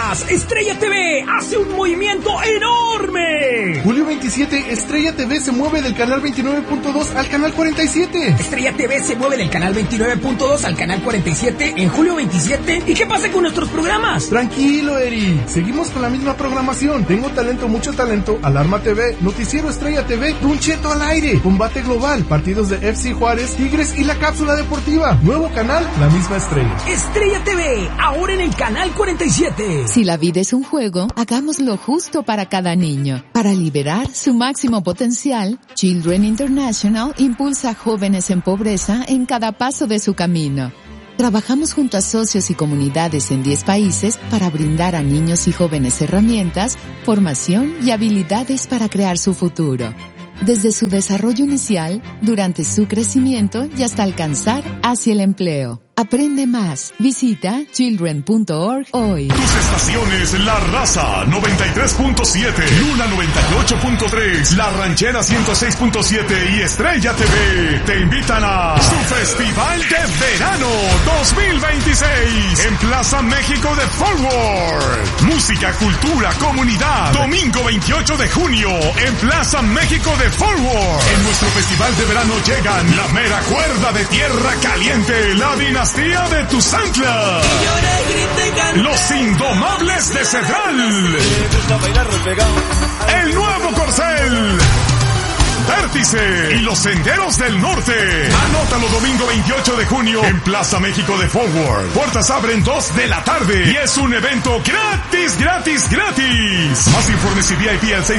días, Estrella TV hace un movimiento enorme. Julio 27, Estrella TV se mueve del canal 29.2 al canal 47. Estrella TV se mueve del canal 29.2 al canal 47 en julio 27. ¿Y qué pasa con nuestros programas? Tranquilo, Eri. Seguimos con la misma programación. Tengo talento, mucho talento, Alarma TV, Noticiero Estrella TV, Don Cheto al aire, Combate Global, partidos de FC Juárez, Tigres y la Cápsula Deportiva. Nuevo canal, la misma estrella. Estrella TV, ahora en el canal 47. Si la vida es un juego, hagamos lo justo para cada niño. Para liberar su máximo potencial, Children International impulsa a jóvenes en pobreza en cada paso de su camino. Trabajamos junto a socios y comunidades en 10 países para brindar a niños y jóvenes herramientas, formación y habilidades para crear su futuro. Desde su desarrollo inicial, durante su crecimiento y hasta alcanzar hacia el empleo. Aprende más. Visita children.org hoy. Tus estaciones: La Raza 93.7, Luna 98.3, La Ranchera 106.7 y Estrella TV te invitan a su Festival de Verano 2026 en Plaza México de Fort Worth. Música, cultura, comunidad. Domingo 28 de junio en Plaza México de Fort Worth. En nuestro Festival de Verano llegan la mera cuerda de Tierra Caliente, la dinastía de Tuzantla, los Indomables de Cedral, el Nuevo Corcel, Vértice y los Senderos del Norte. Anótalo domingo 28 de junio en Plaza México de Fort Worth. Puertas abren 2 de la tarde y es un evento gratis, gratis, gratis. Más informes y VIP al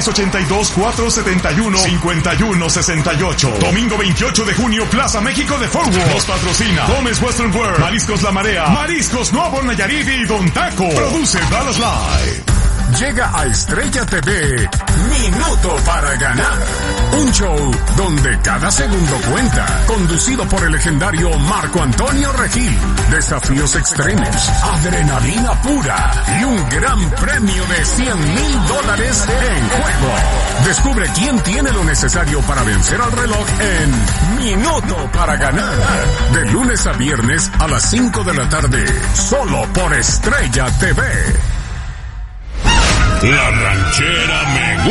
682-471-5168. Domingo 28 de junio, Plaza México de Fort Worth. Nos patrocina Gómez Western Wear, Mariscos La Marea, Mariscos Nuevo Nayarit y Don Taco. Produce Dallas Live. Llega a Estrella TV Minuto para Ganar, un show donde cada segundo cuenta, conducido por el legendario Marco Antonio Regil. Desafíos extremos, adrenalina pura y un gran premio de $100,000 en juego. Descubre quién tiene lo necesario para vencer al reloj en Minuto para Ganar, de lunes a viernes a las 5 de la tarde, solo por Estrella TV. La Ranchera me gusta.